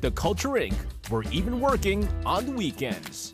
The Culture Inc. We're even working on the weekends.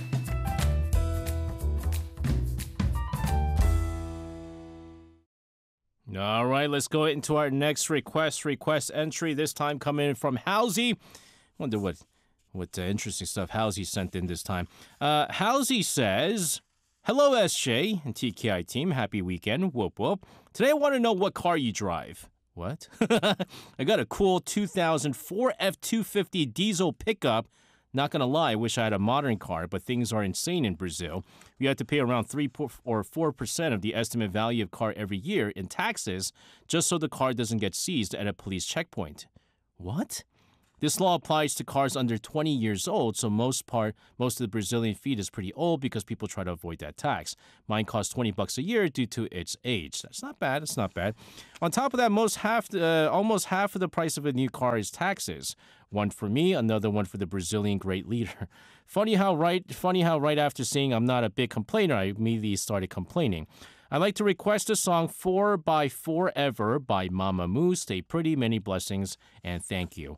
All right, let's go into our next request entry. This time coming in from Halsey. Wonder what interesting stuff Halsey sent in this time. Halsey says, "Hello, SJ and TKI team. Happy weekend. Whoop whoop. Today I want to know what car you drive." What? I got a cool 2004 F-250 diesel pickup. Not gonna lie, I wish I had a modern car, but things are insane in Brazil. You have to pay around 3 or 4% of the estimate value of car every year in taxes just so the car doesn't get seized at a police checkpoint. What? This law applies to cars under 20 years old, so most of the Brazilian fleet is pretty old because people try to avoid that tax. Mine costs $20 a year due to its age. That's not bad. It's not bad. On top of that, almost half of the price of a new car is taxes. One for me, another one for the Brazilian great leader. Funny how right after saying I'm not a big complainer, I immediately started complaining. I'd like to request a song 4x Forever by Mamamoo. Stay pretty, many blessings, and thank you.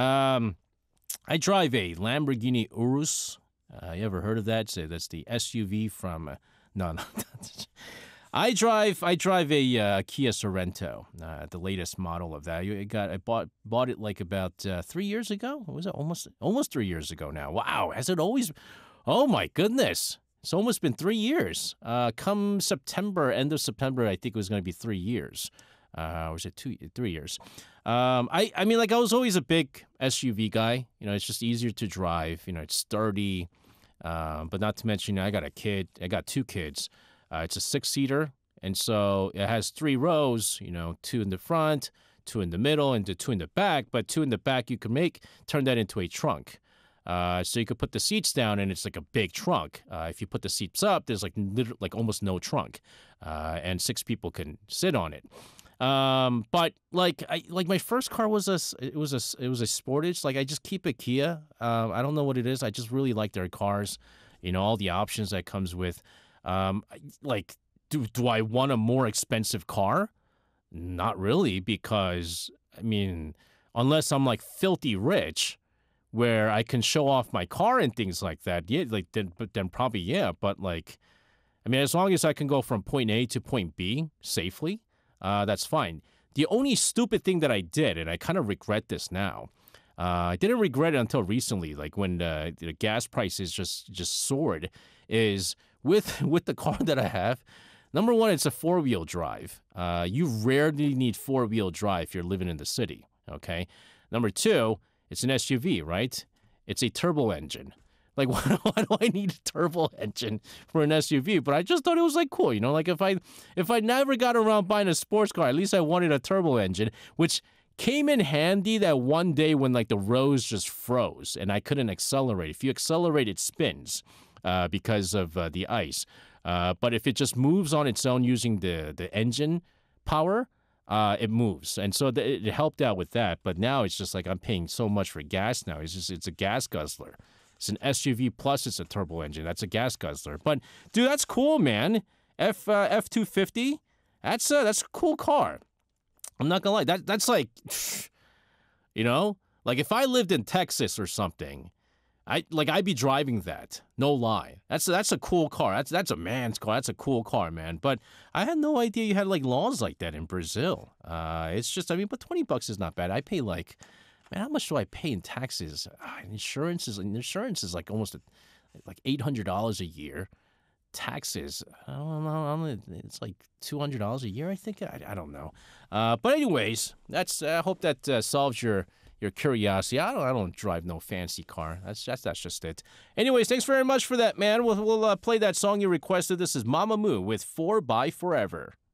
I drive a Lamborghini Urus. You ever heard of that? So that's the SUV from... No. I drive a Kia Sorento, the latest model of that. I bought it like about 3 years ago. Was it almost 3 years ago now? Wow, has it always? Oh my goodness, it's almost been 3 years. Come September, end of September, I think it was going to be 3 years. Or was it 3 years? I mean, like I was always a big SUV guy. You know, it's just easier to drive. You know, it's sturdy. But not to mention, I got a kid. I got 2 kids. It's a 6-seater, and so it has 3 rows, you know, 2 in the front, 2 in the middle, and 2 in the back. But 2 in the back, you can turn that into a trunk. So you could put the seats down, and it's like a big trunk. If you put the seats up, there's like almost no trunk, and 6 people can sit on it. But like my first car was a Sportage. Like I just keep a Kia. I don't know what it is. I just really like their cars. You know, all the options that comes with. Like, do I want a more expensive car? Not really, because, I mean, unless I'm like filthy rich, where I can show off my car and things like that, yeah, like then probably yeah. But like, I mean, as long as I can go from point A to point B safely, that's fine. The only stupid thing that I did, and I kind of regret this now, I didn't regret it until recently, like when the gas prices just soared, is with the car that I have, number one, it's a 4-wheel drive. You rarely need 4-wheel drive if you're living in the city, okay? Number 2, it's an SUV, right? It's a turbo engine. Like, why do I need a turbo engine for an SUV? But I just thought it was, like, cool, you know? Like, if I never got around buying a sports car, at least I wanted a turbo engine, which came in handy that one day when, like, the roads just froze and I couldn't accelerate. If you accelerate, it spins. Because of the ice. But if it just moves on its own using the engine power, it moves. And so it helped out with that. But now it's just like I'm paying so much for gas now. It's a gas guzzler. It's an SUV plus it's a turbo engine. That's a gas guzzler. But, dude, that's cool, man. F-250, that's a cool car. I'm not going to lie. That's like, you know, like if I lived in Texas or something, I'd be driving that. No lie. That's a cool car. That's a man's car. That's a cool car, man. But I had no idea you had like laws like that in Brazil. It's just, I mean, but $20 is not bad. I pay like, man, how much do I pay in taxes? Insurance is like almost like $800 a year. Taxes, I don't know. It's like $200 a year, I think. I don't know. But anyways, I hope that solves your curiosity. I don't drive no fancy car. That's just it. Anyways, thanks very much for that, man. We'll play that song you requested. This is Mamamoo with 4x Forever.